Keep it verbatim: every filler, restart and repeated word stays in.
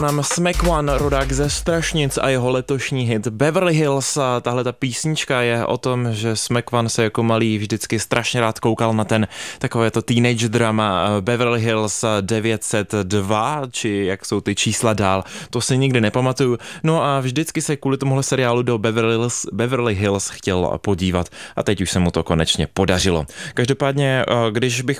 Nám Smack One, rodák ze Strašnic a jeho letošní hit Beverly Hills. A tahle ta písnička je o tom, že Smack One se jako malý vždycky strašně rád koukal na ten takové to teenage drama Beverly Hills devět set dva, či jak jsou ty čísla dál, to si nikdy nepamatuju. No a vždycky se kvůli tomuhle seriálu do Beverly Hills, Beverly Hills chtěl podívat a teď už se mu to konečně podařilo. Každopádně, když bych